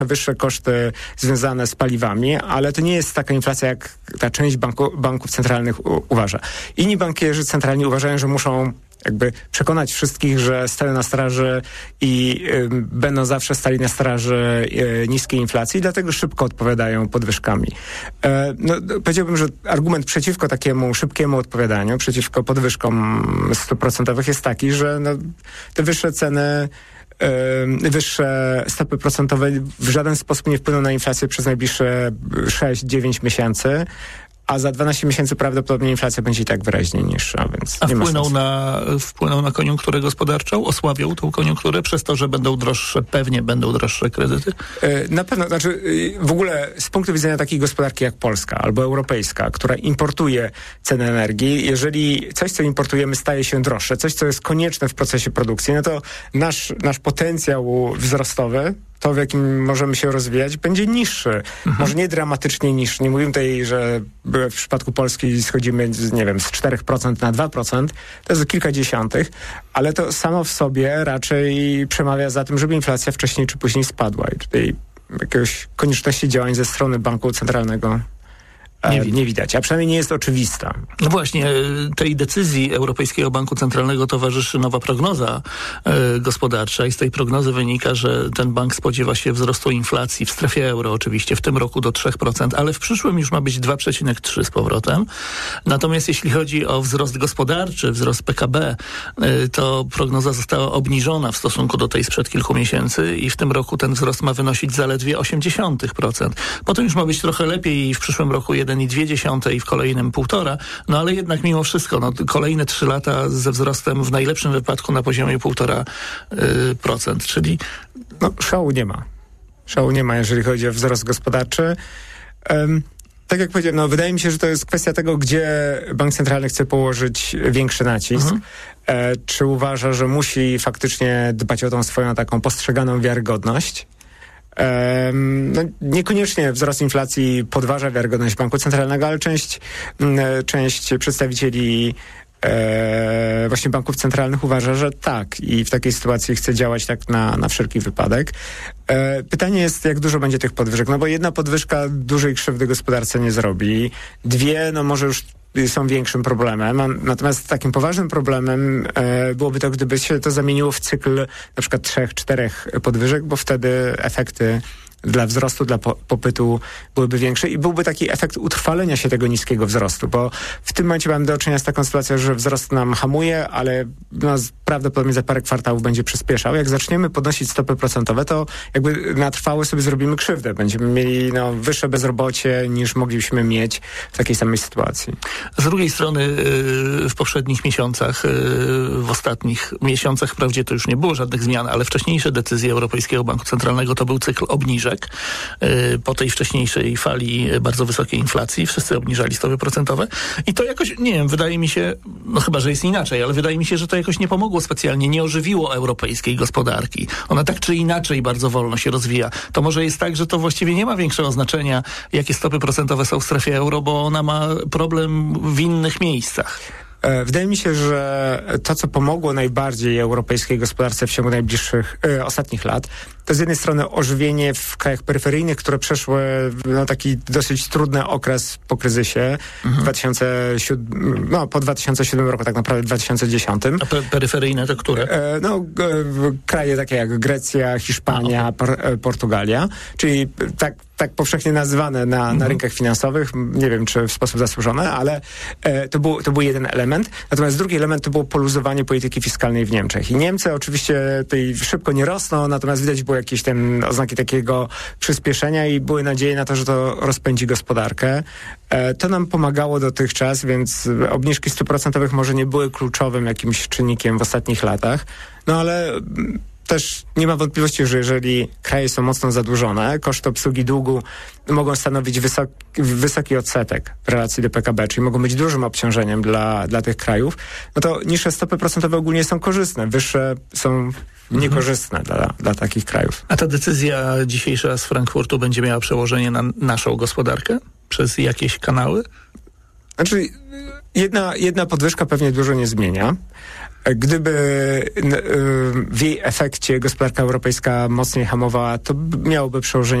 wyższe koszty związane z paliwami, ale to nie jest taka inflacja, jak ta część banków centralnych uważa. Inni bankierzy centralni uważają, że muszą jakby przekonać wszystkich, że stają na straży i będą zawsze stali na straży niskiej inflacji, dlatego szybko odpowiadają podwyżkami. Powiedziałbym, że argument przeciwko takiemu szybkiemu odpowiadaniu, przeciwko podwyżkom 100% jest taki, że te wyższe ceny, wyższe stopy procentowe w żaden sposób nie wpłyną na inflację przez najbliższe 6-9 miesięcy, a za 12 miesięcy prawdopodobnie inflacja będzie i tak wyraźnie niższa, więc a nie ma sensu. wpłynął na koniunkturę gospodarczą? Osłabiał tą koniunkturę przez to, że pewnie będą droższe kredyty? Na pewno, w ogóle z punktu widzenia takiej gospodarki jak Polska albo europejska, która importuje cenę energii, jeżeli coś, co importujemy, staje się droższe, coś, co jest konieczne w procesie produkcji, no to nasz potencjał wzrostowy, to w jakim możemy się rozwijać, będzie niższy. Może nie dramatycznie niższy. Nie mówimy tutaj, że w przypadku Polski schodzimy, z 4% na 2%, to jest kilka dziesiątych, ale to samo w sobie raczej przemawia za tym, żeby inflacja wcześniej czy później spadła. I tutaj jakiegoś konieczności działań ze strony banku centralnego nie widać, a przynajmniej nie jest oczywista. No właśnie, tej decyzji Europejskiego Banku Centralnego towarzyszy nowa prognoza gospodarcza i z tej prognozy wynika, że ten bank spodziewa się wzrostu inflacji w strefie euro oczywiście w tym roku do 3%, ale w przyszłym już ma być 2,3% z powrotem. Natomiast jeśli chodzi o wzrost gospodarczy, wzrost PKB, to prognoza została obniżona w stosunku do tej sprzed kilku miesięcy i w tym roku ten wzrost ma wynosić zaledwie 0,8%. Potem już ma być trochę lepiej i w przyszłym roku 1,2 i w kolejnym 1,5, no ale jednak mimo wszystko, kolejne 3 lata ze wzrostem w najlepszym wypadku na poziomie 1,5%, czyli... Szału nie ma. Szału nie ma, jeżeli chodzi o wzrost gospodarczy. Tak jak powiedziałem, wydaje mi się, że to jest kwestia tego, gdzie bank centralny chce położyć większy nacisk. Czy uważa, że musi faktycznie dbać o tą swoją taką postrzeganą wiarygodność? Niekoniecznie wzrost inflacji podważa wiarygodność banku centralnego, ale część przedstawicieli właśnie banków centralnych uważa, że tak i w takiej sytuacji chce działać tak na wszelki wypadek. Pytanie jest, jak dużo będzie tych podwyżek, bo jedna podwyżka dużej krzywdy gospodarce nie zrobi. 2, może już są większym problemem. Natomiast takim poważnym problemem byłoby to, gdyby się to zamieniło w cykl na przykład 3-4 podwyżek, bo wtedy efekty dla wzrostu, dla popytu byłyby większe i byłby taki efekt utrwalenia się tego niskiego wzrostu, bo w tym momencie mamy do czynienia z taką sytuacją, że wzrost nam hamuje, ale prawdopodobnie za parę kwartałów będzie przyspieszał. Jak zaczniemy podnosić stopy procentowe, to jakby na trwałe sobie zrobimy krzywdę. Będziemy mieli wyższe bezrobocie niż moglibyśmy mieć w takiej samej sytuacji. Z drugiej strony w poprzednich miesiącach, w ostatnich miesiącach wprawdzie to już nie było żadnych zmian, ale wcześniejsze decyzje Europejskiego Banku Centralnego to był cykl obniżek. Po tej wcześniejszej fali bardzo wysokiej inflacji wszyscy obniżali stopy procentowe i to jakoś, nie wiem, wydaje mi się, chyba, że jest inaczej, ale wydaje mi się, że to jakoś nie pomogło specjalnie, nie ożywiło europejskiej gospodarki. Ona tak czy inaczej bardzo wolno się rozwija. To może jest tak, że to właściwie nie ma większego znaczenia, jakie stopy procentowe są w strefie euro, bo ona ma problem w innych miejscach. Wydaje mi się, że to, co pomogło najbardziej europejskiej gospodarce w ciągu najbliższych ostatnich lat, to z jednej strony ożywienie w krajach peryferyjnych, które przeszły taki dosyć trudny okres po kryzysie po 2007 roku, tak naprawdę w 2010. A peryferyjne to które? Kraje takie jak Grecja, Hiszpania, Portugalia, czyli tak powszechnie nazywane na rynkach finansowych. Nie wiem, czy w sposób zasłużony, ale to był jeden element. Natomiast drugi element to było poluzowanie polityki fiskalnej w Niemczech. I Niemcy oczywiście tutaj szybko nie rosną, natomiast widać było jakieś oznaki takiego przyspieszenia i były nadzieje na to, że to rozpędzi gospodarkę. To nam pomagało dotychczas, więc obniżki stóp procentowych może nie były kluczowym jakimś czynnikiem w ostatnich latach, ale też nie ma wątpliwości, że jeżeli kraje są mocno zadłużone, koszty obsługi długu mogą stanowić wysoki odsetek w relacji do PKB, czyli mogą być dużym obciążeniem dla tych krajów, to niższe stopy procentowe ogólnie są korzystne, wyższe są niekorzystne dla takich krajów. A ta decyzja dzisiejsza z Frankfurtu będzie miała przełożenie na naszą gospodarkę? Przez jakieś kanały? Jedna podwyżka pewnie dużo nie zmienia. Gdyby w jej efekcie gospodarka europejska mocniej hamowała, to miałoby przełożenie